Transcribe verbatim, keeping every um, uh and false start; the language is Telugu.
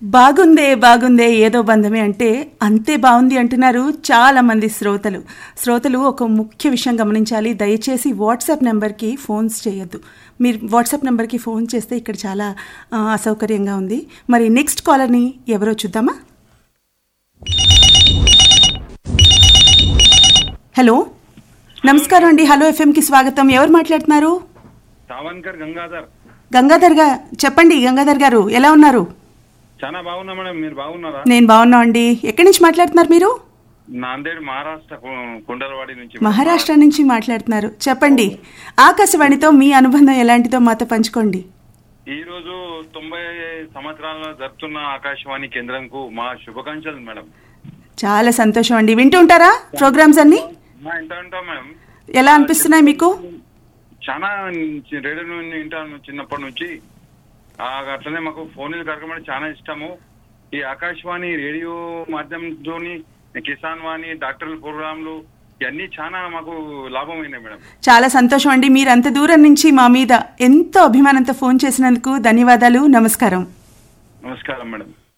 బాగుందే బాగుందే ఏదో బంధమే అంటే అంతే బాగుంది అంటున్నారు చాలా మంది శ్రోతలు శ్రోతలు ఒక ముఖ్య విషయం గమనించాలి. దయచేసి వాట్సాప్ నెంబర్కి ఫోన్స్ చేయొద్దు. మీరు వాట్సాప్ నెంబర్కి ఫోన్ చేస్తే ఇక్కడ చాలా ఆ, అసౌకర్యంగా ఉంది. మరి నెక్స్ట్ కాలర్ని ఎవరో చూద్దామా. హలో, నమస్కారం అండి. హలో ఎఫ్ఎంకి స్వాగతం. ఎవరు మాట్లాడుతున్నారు? సావన్కర్ గంగాధర్. గంగాధర్ గా చెప్పండి. గంగాధర్ గారు ఎలా ఉన్నారు? చాలా బాగున్నా మేడం, మీరు బాగున్నారా? నేను బాగున్నా అండి. ఎక్కడి నుంచి మాట్లాడుతున్నారు మీరు? నాందేడ్ మహారాష్ట్ర కు- కుండలవాడి నుంచి. మహారాష్ట్ర నుంచి మాట్లాడుతున్నారు. చెప్పండి, ఆకాశవాణితో మీ అనుబంధం ఎలాంటిదో మాతో పంచుకోండి. ఈ రోజు తొంభై సంవత్సరాలు జరుపుతున్న ఆకాశవాణి కేంద్రంకు మా శుభాకాంక్షలు మేడం. చాలా సంతోషం అండి. వింటుంటారా ప్రోగ్రామ్స్ అన్ని? మా ఇంట ఉంటాం మేడం. ఎలా అనిపిస్తున్నాయి మీకు? చాలా రేడియో నుండి వింటాను చిన్నప్పటి నుంచి. ఆ, అట్లనే మాకు ఫోన్ కార్యక్రమం అంటే చాలా ఇష్టము. ఈ ఆకాశవాణి రేడియో మాధ్యమంతో కిసాన్ వాణి, డాక్టర్ల ప్రోగ్రాంలు ఇవన్నీ చాలా మాకు లాభమైనాయి మేడం. చాలా సంతోషం అండి. మీరు అంత దూరం నుంచి మా మీద ఎంతో అభిమానంతో ఫోన్ చేసినందుకు ధన్యవాదాలు. నమస్కారం. నమస్కారం మేడం.